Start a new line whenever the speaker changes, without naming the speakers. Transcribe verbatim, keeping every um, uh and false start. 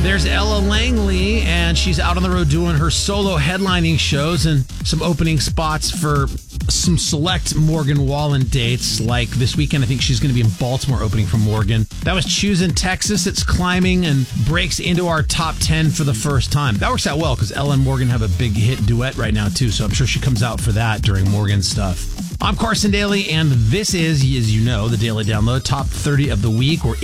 There's Ella Langley, and she's out on the road doing her solo headlining shows and some opening spots for some select Morgan Wallen dates. Like this weekend, I think she's going to be in Baltimore opening for Morgan. That was Choosing Texas. It's climbing and breaks into our top ten for the first time. That works out well because Ella and Morgan have a big hit duet right now, too. So I'm sure she comes out for that during Morgan's stuff. I'm Carson Daly, and this is, as you know, the Daily Download, top thirty of the week. We're